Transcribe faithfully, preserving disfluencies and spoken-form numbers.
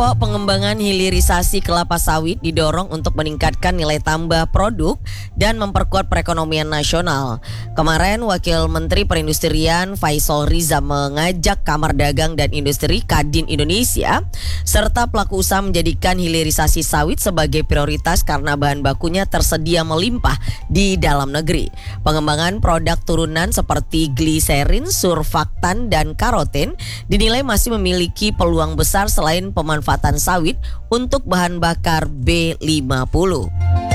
Kelompok pengembangan hilirisasi kelapa sawit didorong untuk meningkatkan nilai tambah produk dan memperkuat perekonomian nasional. Kemarin Wakil Menteri Perindustrian Faisal Riza mengajak Kamar Dagang dan Industri Kadin Indonesia serta pelaku usaha menjadikan hilirisasi sawit sebagai prioritas karena bahan bakunya tersedia melimpah di dalam negeri. Pengembangan produk turunan seperti gliserin, surfaktan, dan karoten dinilai masih memiliki peluang besar selain pemanfaatan sawit untuk bahan bakar B lima puluh.